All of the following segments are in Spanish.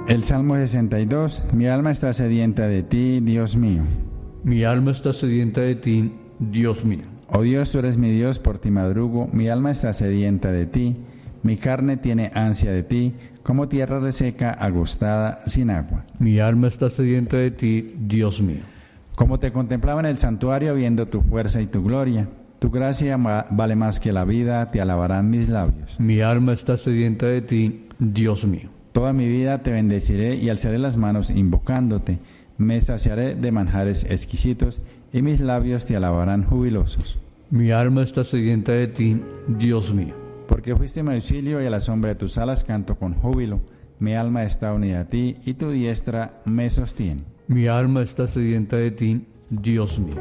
El Salmo 62. Mi alma está sedienta de ti, Dios mío. Mi alma está sedienta de ti, Dios mío. Oh Dios, tú eres mi Dios, por ti madrugo. Mi alma está sedienta de ti. Mi carne tiene ansia de ti, como tierra reseca, agostada, sin agua. Mi alma está sedienta de ti, Dios mío. Como te contemplaba en el santuario, viendo tu fuerza y tu gloria. Tu gracia vale más que la vida, te alabarán mis labios. Mi alma está sedienta de ti, Dios mío. Toda mi vida te bendeciré y alzaré las manos invocándote. Me saciaré de manjares exquisitos y mis labios te alabarán jubilosos. Mi alma está sedienta de ti, Dios mío. Porque fuiste mi auxilio y a la sombra de tus alas canto con júbilo. Mi alma está unida a ti y tu diestra me sostiene. Mi alma está sedienta de ti, Dios mío.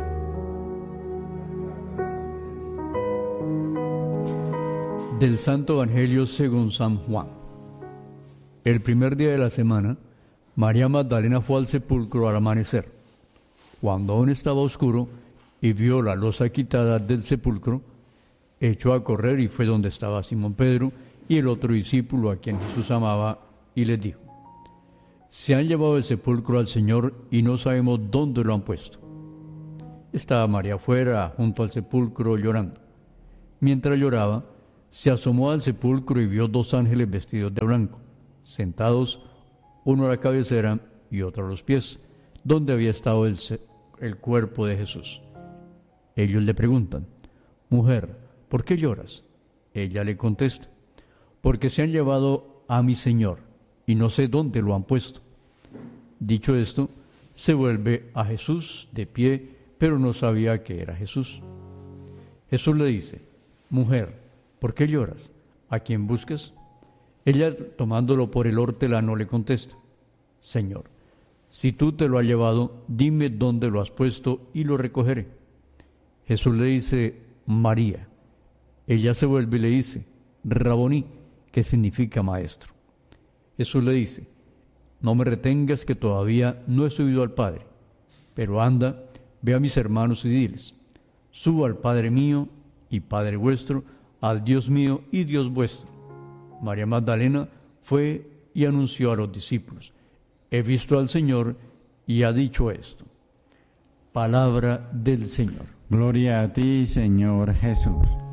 Del Santo Evangelio según San Juan. El primer día de la semana, María Magdalena fue al sepulcro al amanecer. Cuando aún estaba oscuro y vio la losa quitada del sepulcro, echó a correr y fue donde estaba Simón Pedro y el otro discípulo a quien Jesús amaba, y les dijo: Se han llevado del sepulcro al Señor y no sabemos dónde lo han puesto. Estaba María afuera, junto al sepulcro, llorando. Mientras lloraba, se asomó al sepulcro y vio dos ángeles vestidos de blanco, sentados, uno a la cabecera y otro a los pies, donde había estado el cuerpo de Jesús. Ellos le preguntan: Mujer, ¿por qué lloras? Ella le contesta: Porque se han llevado a mi Señor y no sé dónde lo han puesto. Dicho esto, se vuelve a Jesús de pie, pero no sabía que era Jesús. Jesús le dice: Mujer, ¿por qué lloras? ¿A quién buscas? Ella, tomándolo por el hortelano, le contesta: Señor, si tú te lo has llevado, dime dónde lo has puesto y lo recogeré. Jesús le dice: María. Ella se vuelve y le dice: Raboní, que significa maestro. Jesús le dice: No me retengas, que todavía no he subido al Padre, pero anda, ve a mis hermanos y diles: Subo al Padre mío y Padre vuestro, al Dios mío y Dios vuestro. María Magdalena fue y anunció a los discípulos: He visto al Señor, y ha dicho esto. Palabra del Señor. Gloria a ti, Señor Jesús.